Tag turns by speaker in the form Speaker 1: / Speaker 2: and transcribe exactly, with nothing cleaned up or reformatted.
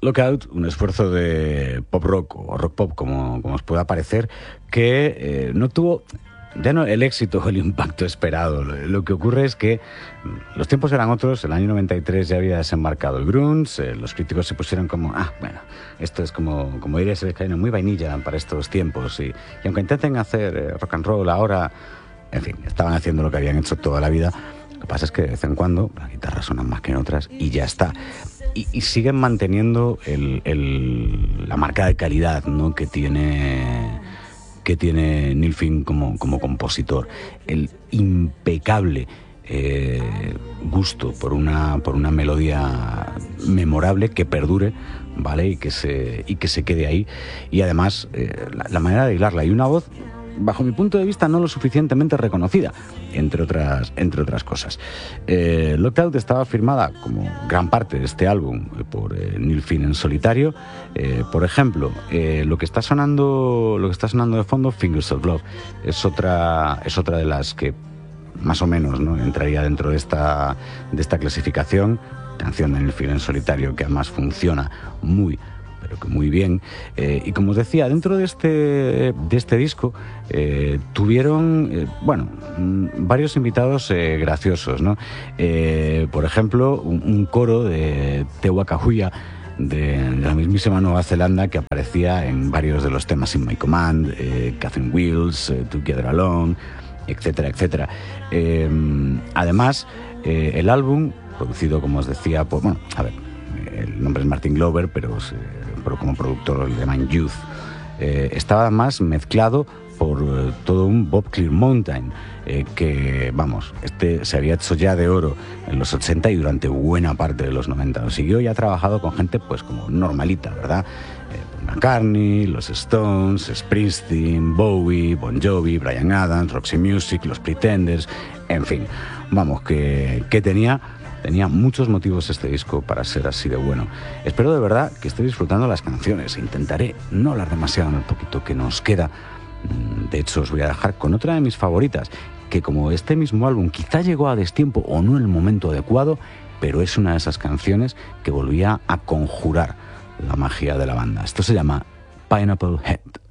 Speaker 1: Lookout, un esfuerzo de pop rock o rock pop, como, como os pueda parecer, que eh, no tuvo ya no el éxito o el impacto esperado. Lo que ocurre es que los tiempos eran otros. El año noventa y tres ya había desembarcado el grunge, eh, los críticos se pusieron como, ah, bueno, esto es como, como diría Sergio, muy vainilla para estos tiempos, y, y aunque intenten hacer eh, rock and roll ahora, en fin, estaban haciendo lo que habían hecho toda la vida. Lo que pasa es que de vez en cuando las guitarras suenan más que en otras y ya está. Y, y siguen manteniendo el, el, la marca de calidad, ¿no?, que tiene, que tiene Neil Finn como, como compositor. El impecable eh, gusto por una, por una melodía memorable que perdure, ¿vale? Y que se, y que se quede ahí. Y además, eh, la, la manera de hilarla. Y una voz, bajo mi punto de vista, no lo suficientemente reconocida, entre otras, entre otras cosas. Eh, Lookout estaba firmada, como gran parte de este álbum, por eh, Neil Finn en solitario. Eh, por ejemplo, eh, lo que está sonando, lo que está sonando de fondo, Fingers of Love, es otra, es otra de las que más o menos, ¿no?, entraría dentro de esta, de esta clasificación. Canción de Neil Finn en solitario que además funciona muy, pero que muy bien. Eh, y como os decía, dentro de este, de este disco eh, tuvieron, eh, bueno, varios invitados eh, graciosos, ¿no? Eh, por ejemplo, un, un coro de Te Wakahuia, de, de la mismísima Nueva Zelanda, que aparecía en varios de los temas In My Command, eh, Catherine Wheels, eh, Together Alone, etcétera, etcétera. Eh, además, eh, el álbum, producido, como os decía, por, bueno, a ver, el nombre es Martin Glover, pero, pero como productor le llaman Youth. Eh, estaba más mezclado por eh, todo un Bob Clearmountain, eh, que, vamos, este se había hecho ya de oro en los ochenta y durante buena parte de los noventa. Lo siguió y ha trabajado con gente, pues, como normalita, ¿verdad? Eh, McCartney, los Stones, Springsteen, Bowie, Bon Jovi, Bryan Adams, Roxy Music, los Pretenders, en fin, vamos, que, que tenía... Tenía muchos motivos este disco para ser así de bueno. Espero de verdad que estéis disfrutando las canciones. Intentaré no hablar demasiado en el poquito que nos queda. De hecho, os voy a dejar con otra de mis favoritas, que como este mismo álbum quizá llegó a destiempo o no en el momento adecuado, pero es una de esas canciones que volvía a conjurar la magia de la banda. Esto se llama Pineapple Head.